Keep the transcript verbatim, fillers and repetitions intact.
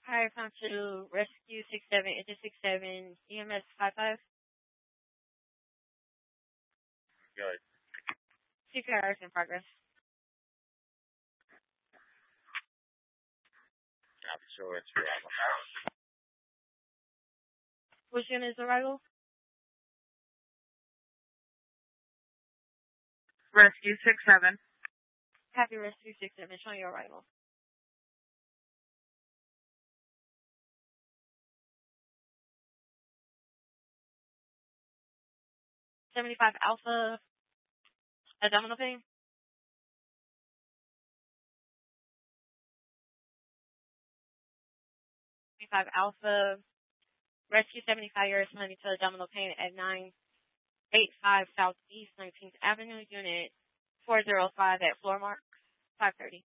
Higher come to rescue six seven, into six seven, E M S five five. Good. C P R is in progress. Copy, so it's arrival. Which unit is arrival? Rescue six seven. Copy, rescue six seven, showing your arrival. seventy-five Alpha, abdominal pain. seventy-five Alpha, rescue seventy-five years running to abdominal pain at nine eighty-five Southeast nineteenth Avenue, unit four oh five at floor mark five thirty.